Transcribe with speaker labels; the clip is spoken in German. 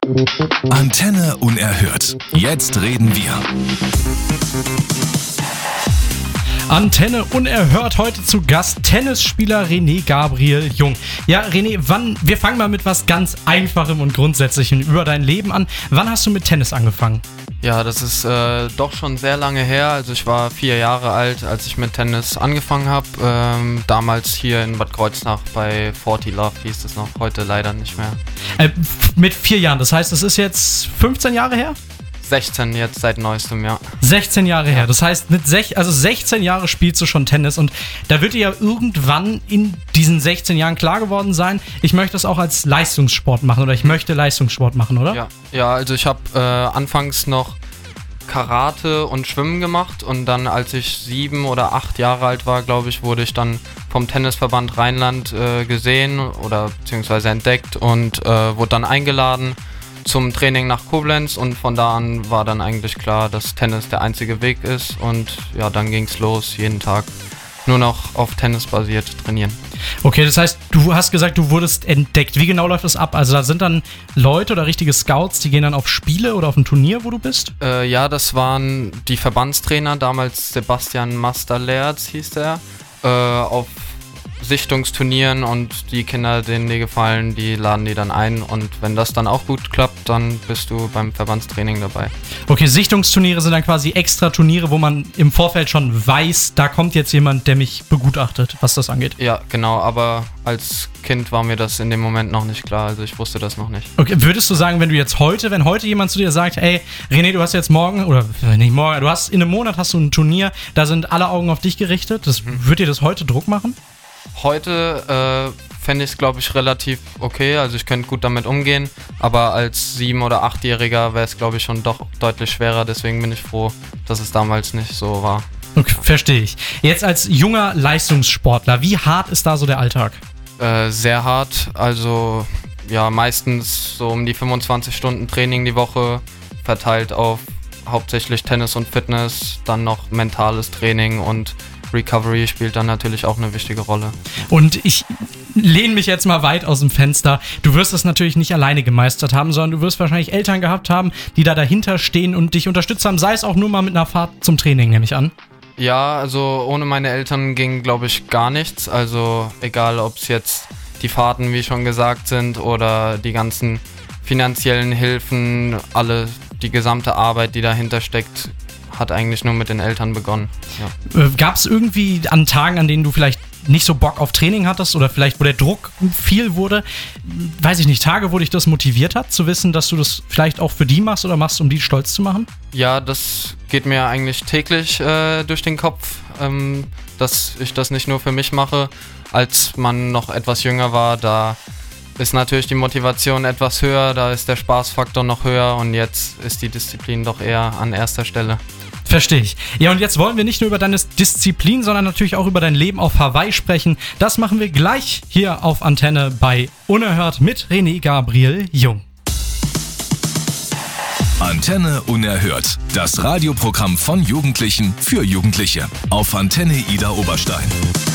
Speaker 1: Antenne unerhört. Jetzt reden wir.
Speaker 2: Antenne unerhört, heute zu Gast Tennisspieler René Gabriel Jung. Ja, René, wir fangen mal mit was ganz Einfachem und Grundsätzlichem über dein Leben an. Wann hast du mit Tennis angefangen?
Speaker 3: Ja, das ist doch schon sehr lange her. Also ich war 4 Jahre alt, als ich mit Tennis angefangen habe. Damals hier in Bad Kreuznach bei 40 Love hieß es noch, heute leider nicht mehr.
Speaker 2: Mit 4 Jahren, das heißt, es ist jetzt 15 Jahre her?
Speaker 3: 16 jetzt seit neuestem, ja.
Speaker 2: 16 Jahre her, das heißt, 16 Jahre spielst du schon Tennis und da wird dir ja irgendwann in diesen 16 Jahren klar geworden sein, ich möchte das auch als Leistungssport machen oder ich möchte Leistungssport machen, oder?
Speaker 3: Ja, also ich habe anfangs noch Karate und Schwimmen gemacht und dann, als ich 7 oder 8 Jahre alt war, glaube ich, wurde ich dann vom Tennisverband Rheinland gesehen oder beziehungsweise entdeckt und wurde dann eingeladen zum Training nach Koblenz und von da an war dann eigentlich klar, dass Tennis der einzige Weg ist und ja, dann ging's los, jeden Tag nur noch auf Tennis basiert trainieren.
Speaker 2: Okay, das heißt, du hast gesagt, du wurdest entdeckt. Wie genau läuft das ab? Also da sind dann Leute oder richtige Scouts, die gehen dann auf Spiele oder auf ein Turnier, wo du bist?
Speaker 3: Ja, das waren die Verbandstrainer, damals Sebastian Master-Lerz hieß der, auf Sichtungsturnieren und die Kinder, denen die gefallen, die laden die dann ein und wenn das dann auch gut klappt, dann bist du beim Verbandstraining dabei.
Speaker 2: Okay, Sichtungsturniere sind dann quasi extra Turniere, wo man im Vorfeld schon weiß, da kommt jetzt jemand, der mich begutachtet, was das angeht.
Speaker 3: Ja, genau, aber als Kind war mir das in dem Moment noch nicht klar, also ich wusste das noch nicht.
Speaker 2: Okay, würdest du sagen, wenn heute jemand zu dir sagt, ey, René, du hast jetzt morgen, oder nicht morgen, du hast in einem Monat hast du ein Turnier, da sind alle Augen auf dich gerichtet, wird dir das heute Druck machen?
Speaker 3: Heute fände ich es, glaube ich, relativ okay, also ich könnte gut damit umgehen, aber als 7- oder 8-Jähriger wäre es, glaube ich, schon doch deutlich schwerer, deswegen bin ich froh, dass es damals nicht so war.
Speaker 2: Okay, verstehe ich. Jetzt als junger Leistungssportler, wie hart ist da so der Alltag?
Speaker 3: Sehr hart, also ja, meistens so um die 25 Stunden Training die Woche, verteilt auf hauptsächlich Tennis und Fitness, dann noch mentales Training und Recovery spielt dann natürlich auch eine wichtige Rolle.
Speaker 2: Und ich lehne mich jetzt mal weit aus dem Fenster. Du wirst das natürlich nicht alleine gemeistert haben, sondern du wirst wahrscheinlich Eltern gehabt haben, die da dahinter stehen und dich unterstützt haben, sei es auch nur mal mit einer Fahrt zum Training, nehme ich an.
Speaker 3: Ja, also ohne meine Eltern ging, glaube ich, gar nichts. Also egal, ob es jetzt die Fahrten, wie schon gesagt, sind oder die ganzen finanziellen Hilfen, die gesamte Arbeit, die dahinter steckt, hat eigentlich nur mit den Eltern begonnen. Ja.
Speaker 2: Gab es irgendwie an Tagen, an denen du vielleicht nicht so Bock auf Training hattest oder vielleicht, wo der Druck viel wurde, weiß ich nicht, Tage, wo dich das motiviert hat, zu wissen, dass du das vielleicht auch für die machst oder machst, um die stolz zu machen?
Speaker 3: Ja, das geht mir eigentlich täglich durch den Kopf, dass ich das nicht nur für mich mache. Als man noch etwas jünger war, da ist natürlich die Motivation etwas höher, da ist der Spaßfaktor noch höher und jetzt ist die Disziplin doch eher an erster Stelle.
Speaker 2: Verstehe ich. Ja, und jetzt wollen wir nicht nur über deine Disziplin, sondern natürlich auch über dein Leben auf Hawaii sprechen. Das machen wir gleich hier auf Antenne bei Unerhört mit René Gabriel Jung.
Speaker 1: Antenne unerhört. Das Radioprogramm von Jugendlichen für Jugendliche auf Antenne Ida Oberstein.